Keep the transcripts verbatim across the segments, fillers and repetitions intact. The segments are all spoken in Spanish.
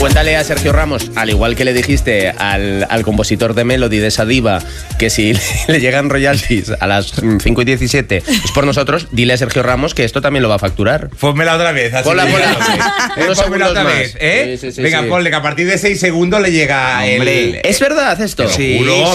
Cuéntale a Sergio Ramos, al igual que le dijiste al, al compositor de Melody, de esa diva, que si le llegan royalties a las cinco y diecisiete es por nosotros, dile a Sergio Ramos que esto también lo va a facturar. Pónmela otra vez. Así ponla, ponla. Eh, pónmela otra más. vez, ¿eh? Sí, sí, sí, Venga, sí. Ponle que a partir de seis segundos le llega el... ¿Es verdad esto? Sí. Juro.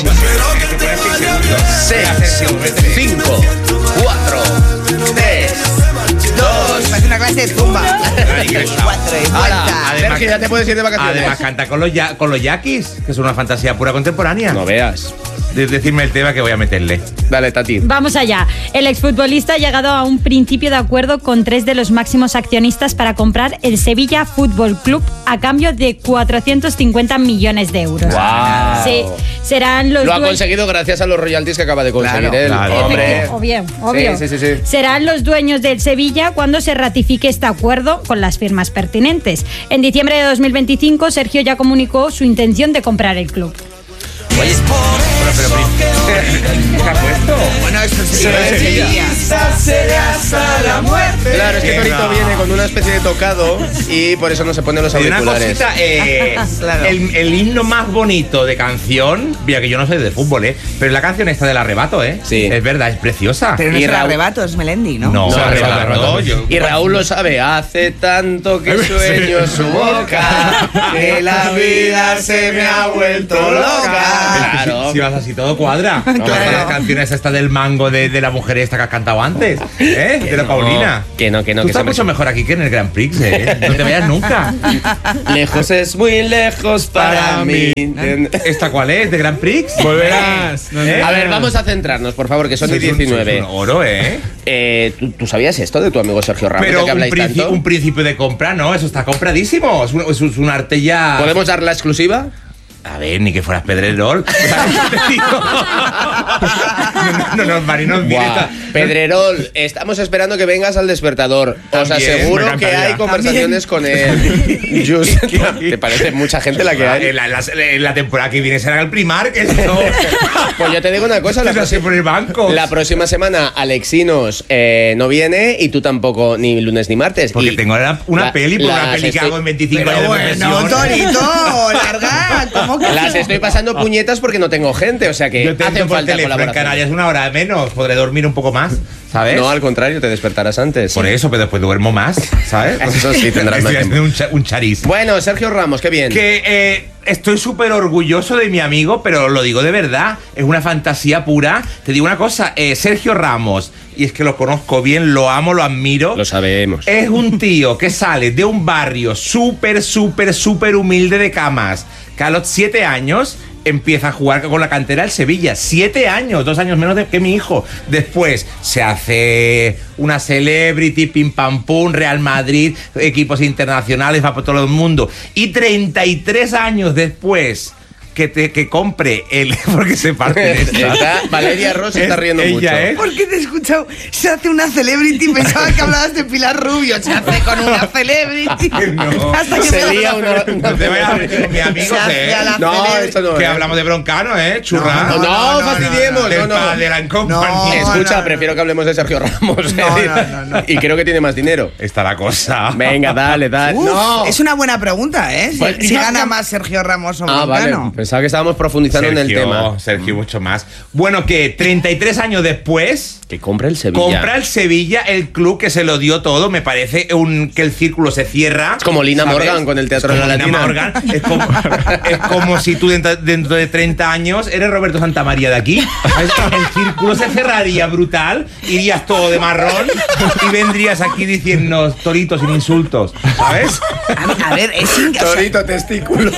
seis, cinco, cuatro, tres, dos... Es una clase de zumba. cuatro y vuelta. Además, ya te puedes ir de vacaciones. Además canta con los, ya, con los yaquis, que es una fantasía pura contemporánea. No veas. De, decirme el tema que voy a meterle. Dale, Tati. Vamos allá. El exfutbolista ha llegado a un principio de acuerdo con tres de los máximos accionistas para comprar el Sevilla Fútbol Club a cambio de cuatrocientos cincuenta millones de euros. Wow. Sí, serán los Lo ha dueños... conseguido gracias a los royalties que acaba de conseguir claro, él. Claro. Hombre. Obvio, obvio. Sí, sí, sí, sí. Serán los dueños del Sevilla cuando se ratifique este acuerdo con las firmas pertinentes. En diciembre de dos mil veinticinco, Sergio ya comunicó su intención de comprar el club. Oye, bueno, pero ¿qué ha puesto? Bueno, eso sería Sevilla. hasta la muerte. Claro, es que Torito viene con una especie de tocado y por eso no se pone los Una auriculares. cosita, eh, Claro. el, el himno más bonito de canción, mira que yo no soy de fútbol, ¿eh? Pero la canción esta del arrebato, ¿eh? Sí. Es verdad, es preciosa. Pero no Y es el Raúl- arrebato, es Melendi, ¿no? No, No, arrebato, arrebato, arrebato. arrebato. Yo- Y Raúl lo sabe, hace tanto que sueño su boca, que la vida se me ha vuelto loca. Claro. Si vas así todo cuadra. No, Claro. las canciones esta del mango de, de la mujer esta que has cantado antes, ¿eh? De la no, Paulina. que no, que no, Tú que estás se me- mucho mejor aquí que en el Grand Prix, ¿eh? No te vayas nunca. Lejos es muy lejos para mí. ¿Esta cuál es? ¿De Grand Prix? Volverás. No, ¿Eh? A ver, vamos a centrarnos, por favor, que son Sí, de es un- diecinueve. es un oro, ¿eh? Eh, ¿tú, tú sabías esto de tu amigo Sergio Ramos, Pero de que un, habláis princi- tanto? un principio de compra, no, eso está compradísimo. Es un, es un- es un arte ya. ¿Podemos dar la exclusiva? A ver, ni que fueras Pedrerol. Te digo. No, no, no, Marinos, mire, Buah, esta- Pedrerol, estamos esperando que vengas al Despertador. Os También, aseguro me que encantaría. hay conversaciones con él. Just, ¿te parece mucha gente la que hay? En la, la- en la temporada que viene será el Primark. Esto. Pues yo te digo una cosa, la, Esto se próxima- pone bancos. la próxima semana Alexinos eh, no viene y tú tampoco, ni lunes ni martes. Porque Y tengo la- una la- peli por una las peli que estoy- hago en veinticinco Pero años de bueno, profesión. Torito, larga. ¿Cómo que Las no? estoy pasando puñetas porque no tengo gente, o sea que Yo te hacen entro por falta teléfono en colaboraciones. Canarias una hora menos, podré dormir un poco más, ¿sabes? No, al contrario, te despertarás antes. Por eso, pero después duermo más, ¿sabes? Eso sí, tendrás más Estoy haciendo un, cha- un chariz. Bueno, Sergio Ramos, qué bien. Que eh, estoy súper orgulloso de mi amigo, pero lo digo de verdad, es una fantasía pura. Te digo una cosa, eh, Sergio Ramos, y es que lo conozco bien, lo amo, lo admiro. Lo sabemos. Es un tío que sale de un barrio súper, súper, súper humilde de Camas, que a los siete años empieza a jugar con la cantera del Sevilla. Siete años, dos años menos de, que mi hijo. Después se hace una celebrity, pim pam pum, Real Madrid, equipos internacionales, va por todo el mundo. Y treinta y tres años después que, te, que compre el... Porque se parte de esta. Está- Valeria Ross se está Es- riendo ella mucho. es- ¿Por qué te he escuchado? Se hace una celebrity. Pensaba que hablabas de Pilar Rubio. Se hace con una celebrity. No. Hasta que Se me lía una- una- No te vayas a meter con mi amigo, Se hace ¿eh? a la No, celebrity. esto no Que es. hablamos de broncano, ¿eh? Churra. No, no, fastidiemos, Del no, no. padre, la compañía. No. Escucha, no, no. prefiero que hablemos de Sergio Ramos. No, ¿eh? no, no, no. Y creo que tiene más dinero. Está la cosa. Venga, dale, dale. Uf, no. Es una buena pregunta, ¿eh? Si, Pues, si no, gana no. más Sergio Ramos o Ah, vale. Broncano. Pensaba que estábamos profundizando en el Sergio, tema. Sergio, mucho más. Bueno, que treinta y tres años después Que compra el Sevilla. compra el Sevilla, el club que se lo dio todo. Me parece un, que el círculo se cierra. Es como Lina ¿sabes? Morgan con el Teatro Es de la como Lina Latina. Morgan. Es como, es como si tú dentro, dentro de treinta años eres Roberto Santamaría de aquí. ¿Sabes? El círculo se cerraría brutal, irías todo de marrón y vendrías aquí diciendo toritos sin insultos, ¿sabes? A, a ver, es in- o sea, Torito testículo.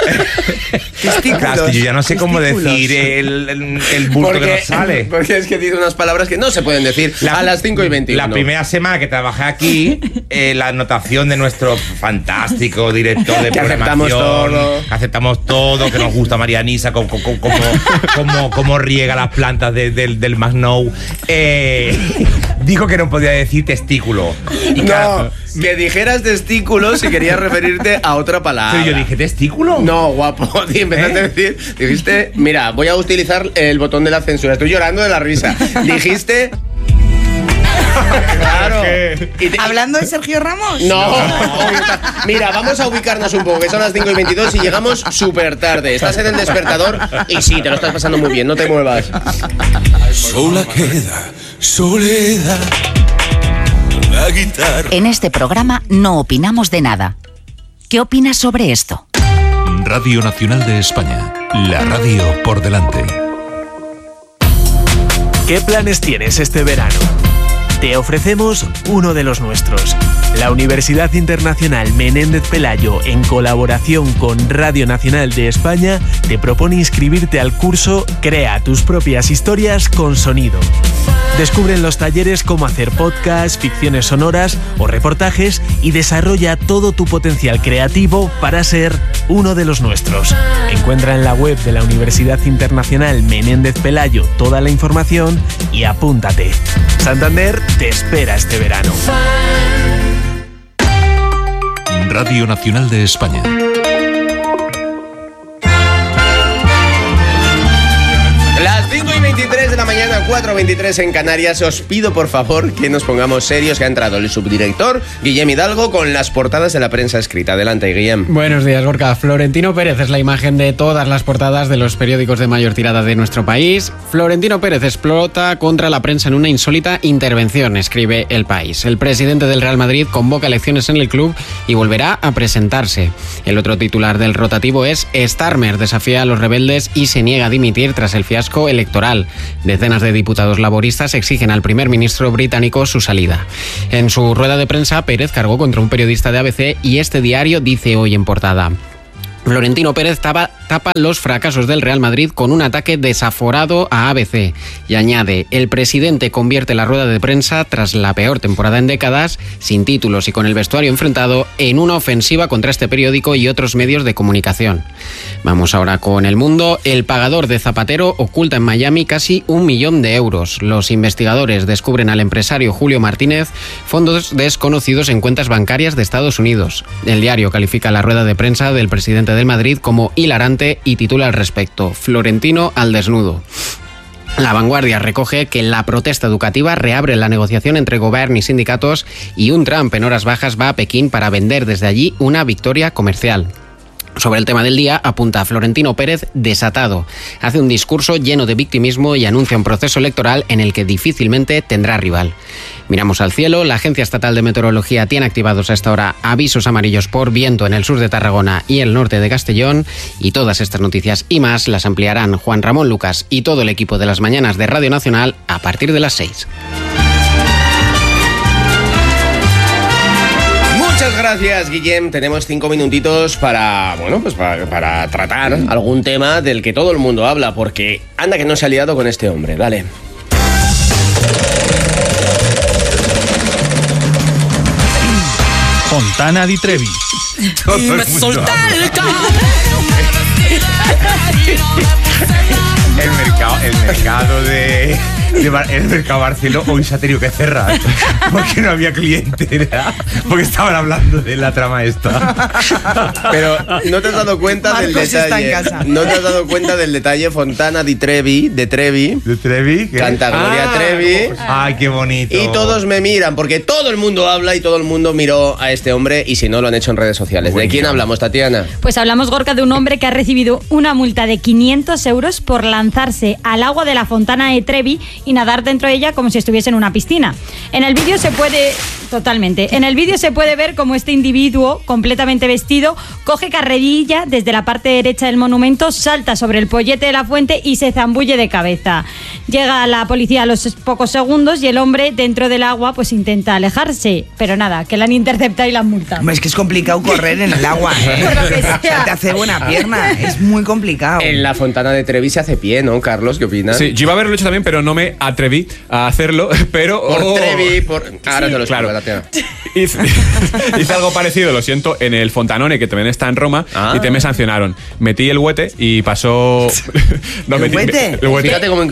testículos, Claro, es que yo ya no sé cómo testículos. decir el, el, el bulto que nos sale. Porque es que dice unas palabras que no se pueden decir a las cinco y veintiuno. La primera semana que trabajé aquí, eh, la anotación de nuestro fantástico director de Que programación, aceptamos todo. que aceptamos todo, que nos gusta Marianisa, como, como, como, como, como riega las plantas de- del, del Masnou, eh, dijo que no podía decir testículo. Y No, claro, que dijeras testículo si querías referirte a otra palabra. pero yo dije, ¿testículo? No, guapo. Y empezaste ¿Eh? a decir, dijiste, mira, voy a utilizar el botón de la censura. Estoy llorando de la risa. Dijiste Claro. ¿Qué? Y te- ¿Hablando de Sergio Ramos? No, mira, vamos a ubicarnos un poco, que son las cinco y veintidós y llegamos súper tarde. Estás en el despertador y sí, te lo estás pasando muy bien, no te muevas. Sola queda soledad. La guitarra. En este programa no opinamos de nada. ¿Qué opinas sobre esto? Radio Nacional de España. La radio por delante. ¿Qué planes tienes este verano? Te ofrecemos uno de los nuestros. La Universidad Internacional Menéndez Pelayo, en colaboración con Radio Nacional de España, te propone inscribirte al curso Crea tus propias historias con sonido. Descubre en los talleres cómo hacer podcasts, ficciones sonoras o reportajes y desarrolla todo tu potencial creativo para ser uno de los nuestros. Encuentra en la web de la Universidad Internacional Menéndez Pelayo toda la información y apúntate. Santander te espera este verano. Radio Nacional de España. Las cinco y veintitrés de la mañana, cuatro y veintitrés en Canarias. Os pido por favor que nos pongamos serios, que ha entrado el subdirector Guillem Hidalgo con las portadas de la prensa escrita. Adelante, Guillem. Buenos días, Gorka. Florentino Pérez es la imagen de todas las portadas de los periódicos de mayor tirada de nuestro país. Florentino Pérez explota contra la prensa en una insólita intervención, escribe El País. El presidente del Real Madrid convoca elecciones en el club y volverá a presentarse. El otro titular del rotativo es Starmer desafía a los rebeldes y se niega a dimitir tras el fiasco electoral. Decenas de diputados laboristas exigen al primer ministro británico su salida. En su rueda de prensa, Pérez cargó contra un periodista de A B C y este diario dice hoy en portada: Florentino Pérez tapa, tapa los fracasos del Real Madrid con un ataque desaforado a A B C. Y añade, el presidente convierte la rueda de prensa tras la peor temporada en décadas, sin títulos y con el vestuario enfrentado, en una ofensiva contra este periódico y otros medios de comunicación. Vamos ahora con El Mundo. El pagador de Zapatero oculta en Miami casi un millón de euros. Los investigadores descubren al empresario Julio Martínez fondos desconocidos en cuentas bancarias de Estados Unidos. El diario califica la rueda de prensa del presidente del Madrid como hilarante y titula al respecto: Florentino al desnudo. La Vanguardia recoge que la protesta educativa reabre la negociación entre gobierno y sindicatos y un Trump en horas bajas va a Pekín para vender desde allí una victoria comercial. Sobre el tema del día, apunta Florentino Pérez desatado. Hace un discurso lleno de victimismo y anuncia un proceso electoral en el que difícilmente tendrá rival. Miramos al cielo. La Agencia Estatal de Meteorología tiene activados a esta hora avisos amarillos por viento en el sur de Tarragona y el norte de Castellón. Y todas estas noticias y más las ampliarán Juan Ramón Lucas y todo el equipo de las mañanas de Radio Nacional a partir de las seis. Muchas gracias, Guillem. Tenemos cinco minutitos para, bueno, pues para, para tratar algún tema del que todo el mundo habla, porque anda que no se ha liado con este hombre. Dale. Fontana di Trevi. Todo el mundo El mercado, el mercado de, de Bar- el mercado Barceló hoy se ha tenido que cerrar porque no había clientela, porque estaban hablando de la trama esta. Pero no te has dado cuenta del Marcos está en detalle. casa. No te has dado cuenta del detalle Fontana di Trevi, de Trevi. ¿De Trevi? ¿Qué? Canta Gloria Ah, Trevi. Ay, qué bonito. Y todos me miran, porque todo el mundo habla y todo el mundo miró a este hombre, y si no, lo han hecho en redes sociales. ¿De quién hablamos, Tatiana? Pues hablamos, Gorka, de un hombre que ha recibido una multa de quinientos euros por lanzarse al agua de la Fontana de Trevi y nadar dentro de ella como si estuviese en una piscina. En el vídeo se puede... Totalmente. En el vídeo se puede ver cómo este individuo, completamente vestido, coge carrerilla desde la parte derecha del monumento, salta sobre el pollete de la fuente y se zambulle de cabeza. Llega la policía a los pocos segundos y el hombre, dentro del agua, pues intenta alejarse. Pero nada, que la han interceptado y la han multado. Hombre, es que es complicado correr en el agua, ¿eh? Por lo que O sea, sea. te hace buena pierna. Es muy complicado. En la Fontana de Trevi se hace pie, ¿no, Carlos? ¿Qué opinas? Sí, yo iba a haberlo hecho también, pero no me atreví a hacerlo. Pero. Por oh, Trevi, por... Ahora Sí, te lo explico, claro. Tatiana. Hice, hice algo parecido, lo siento, en el Fontanone, que también está en Roma, Ah. y te me sancionaron. Metí el huete y pasó. no, ¿El metí, huete? El huete. Fíjate cómo inco- incorpora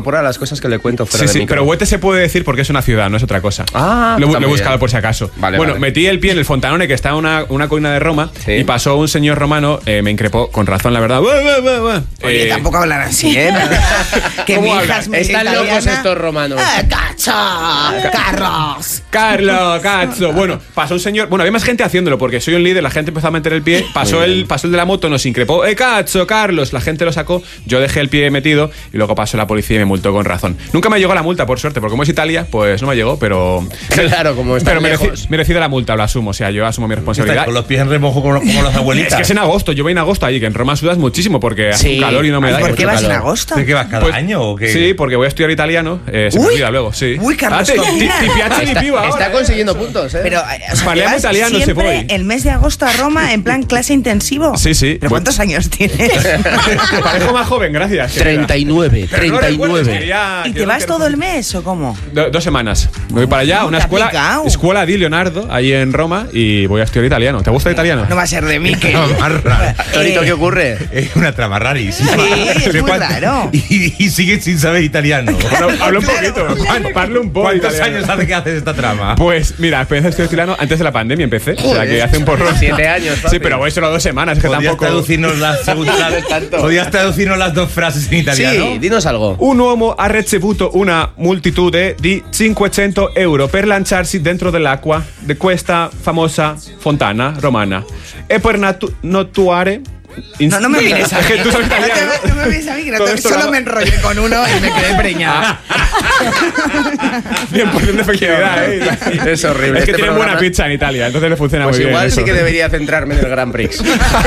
incorpora las cosas que le cuento fuera Sí, de sí, micro. pero Huete se puede decir porque es una ciudad, no es otra cosa. Ah, lo, está lo he muy buscado bien. por si acaso. Vale, bueno, vale. metí el pie en el Fontanone, que está en una, una colina de Roma, Sí. y pasó un señor romano, eh, me increpó, con razón, la verdad. Buah, buah, buah, buah. Oye, Eh, tampoco hablar así, ¿eh? Que ¿Cómo mi hija hablan? es medio Están locos italiana. estos romanos. ¡Eh, cacho! ¡Carros! Carlos, cazzo. Bueno, pasó un señor. Bueno, había más gente haciéndolo porque soy un líder. La gente empezó a meter el pie. Pasó el, pasó el de la moto, nos increpó. ¡Eh, cazzo, Carlos! La gente lo sacó. Yo dejé el pie metido y luego pasó la policía y me multó con razón. Nunca me llegó la multa, por suerte, porque como es Italia, pues no me llegó, pero. Claro, como están Pero mereci- lejos. merecida la multa, lo asumo. O sea, yo asumo mi responsabilidad. Con los pies en remojo como, como las abuelitas. Es que es en agosto. Yo voy en agosto allí, que en Roma sudas muchísimo porque hace Sí. un calor y no me Ay, da. ¿Por y qué mucho vas en calor. agosto? ¿De qué vas cada Pues, año o qué? Sí, porque voy a estudiar italiano. Eh, se me Uy. olvida luego, sí. Uy, Carlos, Ah, te- combina. ti- ti piace di più ahora, Está eh. consiguiendo puntos, ¿eh? Pero, eh, o sea, Parliamo que vas italiano, se siempre puede. el mes de agosto a Roma en plan clase intensivo. Sí, sí. ¿Pero Bueno. cuántos años tienes? Parezco más joven, gracias. querida. treinta y nueve, Pero no treinta y recuerdo, nueve. quería- ¿Y te quiero vas que- todo el mes o cómo? Do- dos semanas. Voy para allá, a una Te ha escuela, picao. escuela di Leonardo, ahí en Roma, y voy a estudiar italiano. ¿Te gusta el italiano? No va a ser de mí que... Más raro. Torito, Eh, ¿qué ocurre? Es una trama rarísima. Sí, es ¿De muy cuánto- raro. Y, y sigue sin saber italiano. Hablo, hablo un Claro, poquito. claro. Parlo un poco ¿Cuántos italiano. años hace que haces esta trama? Pues mira, empecé a estudiar italiano antes de la pandemia, empecé. O sea que hace un porrón. Siete años, papi. Sí, pero voy solo dos semanas, es que ¿Podrías tampoco. traducirnos las segundas? No es tanto. ¿Podrías traducirnos las dos frases en italiano? Sí, dinos algo. Un uomo ha ricevuto una multitude di cinquecento euro per lanciarsi dentro dell'acqua di questa famosa fontana romana. E per natu- nottuare. No, no me mires a mí. Es que tú sabes No te- italiano, no me mires a mí, que no Todo te- esto solo lo- me enrollé con uno y me quedé preñada. cien por ciento de efectividad, ¿eh? Es horrible. Es que Este tienen programa- buena pizza en Italia, entonces le funciona Pues muy bien. igual sí eso. que debería centrarme en el Grand Prix.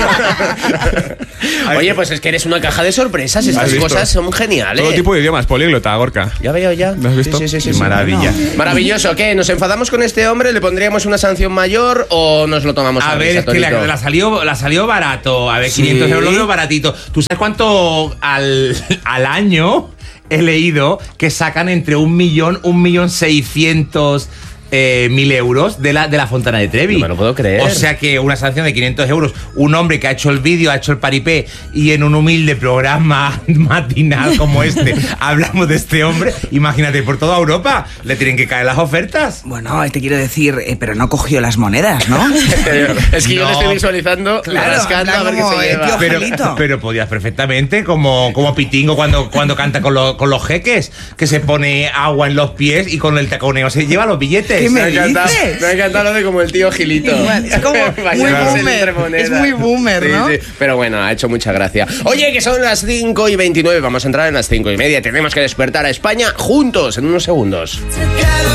Oye, pues es que eres una caja de sorpresas. Estas ¿Has visto? cosas son geniales. Todo tipo de idiomas, políglota, Gorka. Ya veo, ya. ¿Lo has visto? Sí, sí, sí, Qué sí. maravilla. Maravilloso. ¿Qué? ¿Nos enfadamos con este hombre? ¿Le pondríamos una sanción mayor o nos lo tomamos a, A ver, risa, es que la, Torito? la salió, la salió barato. A ver, Sí. quinientos euros lo veo baratito. ¿Tú sabes cuánto al, al año he leído que sacan entre un millón, un millón seiscientos eh, mil euros de la, de la Fontana de Trevi? No me lo puedo creer. O sea que una sanción de quinientos euros, un hombre que ha hecho el vídeo, ha hecho el paripé y en un humilde programa matinal como este hablamos de este hombre, imagínate, por toda Europa le tienen que caer las ofertas. Bueno, te quiero decir, eh, pero no cogió las monedas, ¿no? Es que yo No. lo estoy visualizando, Claro, rascando a ver qué como se el lleva. tío Pero, Angelito. pero podías perfectamente, como, como Pitingo cuando, cuando canta con, los con los jeques, que se pone agua en los pies y con el taconeo se lleva los billetes. ¿Qué me Me ha encantado, dices? me ha encantado lo de como el tío Gilito. Igual, es como Va muy llevándose boomer, entre monedas. es muy boomer, Sí, ¿no? sí. Pero bueno, ha hecho mucha gracia. Oye, que son las cinco y veintinueve, vamos a entrar en las cinco y media. Tenemos que despertar a España juntos en unos segundos.